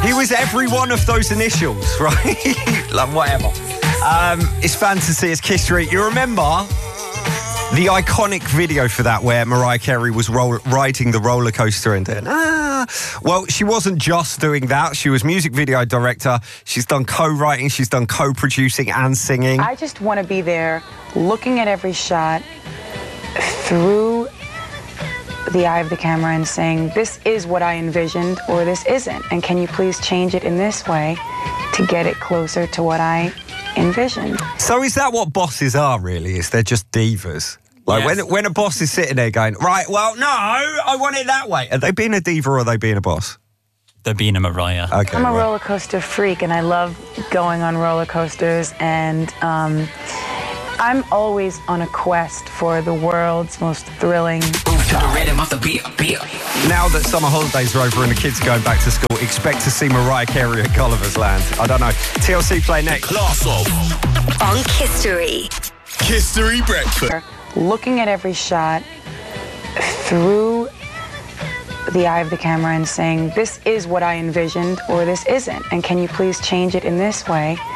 He was every one of those initials, right? Like, whatever. It's fantasy, it's Kiss Street. You remember the iconic video for that where Mariah Carey was riding the roller coaster and doing, Well, she wasn't just doing that. She was music video director. She's done co-writing. She's done co-producing and singing. I just want to be there looking at every shot through the eye of the camera and saying, this is what I envisioned or this isn't. And can you please change it in this way to get it closer to what I envisioned? So is that what bosses are, really? Is they're just divas? Like, yes. when a boss is sitting there going, right, well, no, I want it that way. Are they being a diva or are they being a boss? They're being a Mariah. Okay, I'm a roller coaster freak, and I love going on roller coasters, and I'm always on a quest for the world's most thrilling. Now that summer holidays are over and the kids are going back to school, expect to see Mariah Carey at Gulliver's Land. I don't know. TLC play next. Class of on Kissery. Kissery Breakfast. Looking at every shot through the eye of the camera and saying, this is what I envisioned or this isn't. And can you please change it in this way